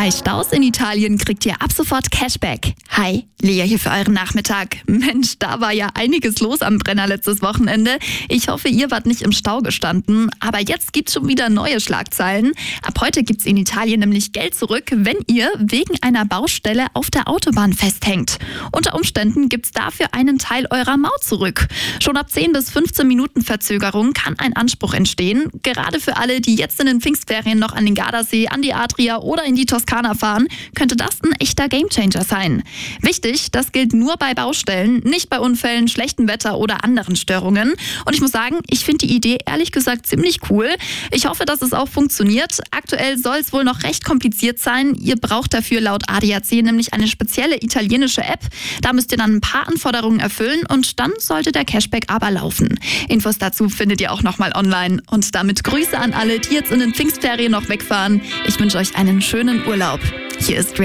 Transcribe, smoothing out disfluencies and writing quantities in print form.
Bei Staus in Italien kriegt ihr ab sofort Cashback. Hi, Lea hier für euren Nachmittag. Mensch, da war ja einiges los am Brenner letztes Wochenende. Ich hoffe, ihr wart nicht im Stau gestanden. Aber jetzt gibt's schon wieder neue Schlagzeilen. Ab heute gibt's in Italien nämlich Geld zurück, wenn ihr wegen einer Baustelle auf der Autobahn festhängt. Unter Umständen gibt's dafür einen Teil eurer Maut zurück. Schon ab 10 bis 15 Minuten Verzögerung kann ein Anspruch entstehen. Gerade für alle, die jetzt in den Pfingstferien noch an den Gardasee, an die Adria oder in die Toskana fahren, könnte das ein echter Gamechanger sein. Wichtig, das gilt nur bei Baustellen, nicht bei Unfällen, schlechtem Wetter oder anderen Störungen. Und ich muss sagen, ich finde die Idee ehrlich gesagt ziemlich cool. Ich hoffe, dass es auch funktioniert. Aktuell soll es wohl noch recht kompliziert sein. Ihr braucht dafür laut ADAC nämlich eine spezielle italienische App. Da müsst ihr dann ein paar Anforderungen erfüllen und dann sollte der Cashback aber laufen. Infos dazu findet ihr auch nochmal online. Und damit Grüße an alle, die jetzt in den Pfingstferien noch wegfahren. Ich wünsche euch einen schönen Urlaub. Hier ist